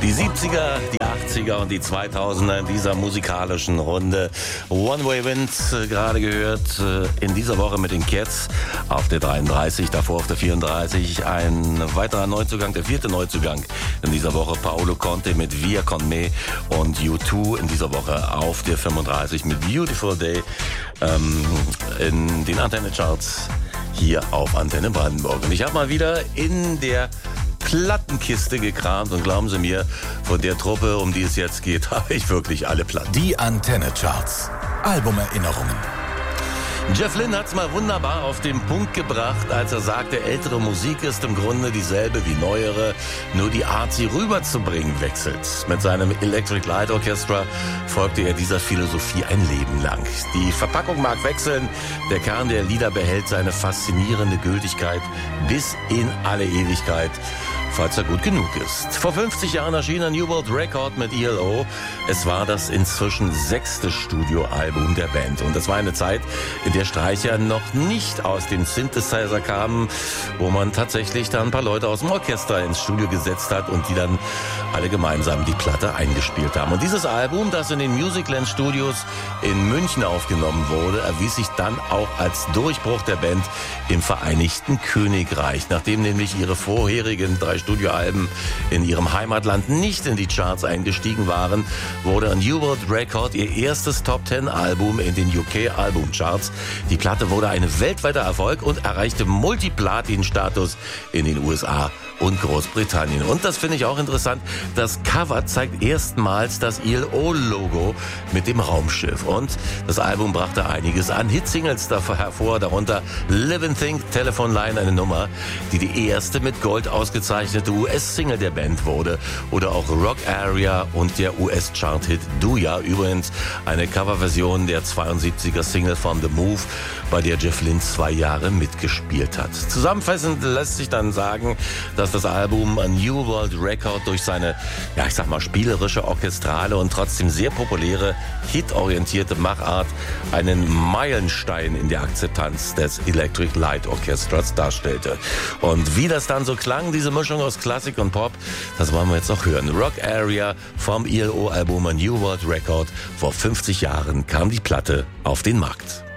Die 70er, die 80er und die 2000er in dieser musikalischen Runde. One Way Wind gerade gehört in dieser Woche mit den Cats auf der 33, davor auf der 34. Ein weiterer Neuzugang, der vierte Neuzugang in dieser Woche. Paolo Conte mit Via Con Me und U2 in dieser Woche auf der 35 mit Beautiful Day in den Antenne Charts hier auf Antenne Brandenburg. Und ich habe mal wieder in der Plattenkiste gekramt und glauben Sie mir, von der Truppe, um die es jetzt geht, habe ich wirklich alle Platten. Die Antenne Charts. Albumerinnerungen. Jeff Lynne hat's mal wunderbar auf den Punkt gebracht, als er sagte, ältere Musik ist im Grunde dieselbe wie neuere, nur die Art, sie rüberzubringen, wechselt. Mit seinem Electric Light Orchestra folgte er dieser Philosophie ein Leben lang. Die Verpackung mag wechseln, der Kern der Lieder behält seine faszinierende Gültigkeit bis in alle Ewigkeit, falls er gut genug ist. Vor 50 Jahren erschien ein New World Record mit ELO. Es war das inzwischen 6. Studioalbum der Band. Und das war eine Zeit, in der Streicher noch nicht aus dem Synthesizer kamen, wo man tatsächlich da ein paar Leute aus dem Orchester ins Studio gesetzt hat und die dann alle gemeinsam die Platte eingespielt haben. Und dieses Album, das in den Musicland Studios in München aufgenommen wurde, erwies sich dann auch als Durchbruch der Band im Vereinigten Königreich, nachdem nämlich ihre vorherigen 3 Studioalben in ihrem Heimatland nicht in die Charts eingestiegen waren, wurde ein New World Record ihr erstes Top-10-Album in den UK-Albumcharts. Die Platte wurde ein weltweiter Erfolg und erreichte Multiplatin-Status in den USA und Großbritannien. Und das finde ich auch interessant, das Cover zeigt erstmals das ILO-Logo mit dem Raumschiff. Und das Album brachte einiges an Hitsingles hervor, darunter Living Thing, Telephone Line, eine Nummer, die erste mit Gold ausgezeichnete US-Single der Band wurde. Oder auch Rock Area und der US-Chart-Hit Do Ya, übrigens eine Coverversion der 72er Single von The Move, bei der Jeff Lynne 2 Jahre mitgespielt hat. Zusammenfassend lässt sich dann sagen, dass das Album A New World Record durch seine, ja ich sag mal, spielerische, orchestrale und trotzdem sehr populäre, hitorientierte Machart einen Meilenstein in der Akzeptanz des Electric Light Orchestras darstellte. Und wie das dann so klang, diese Mischung aus Klassik und Pop, das wollen wir jetzt noch hören. Rock Area vom ILO-Album A New World Record. Vor 50 Jahren kam die Platte auf den Markt.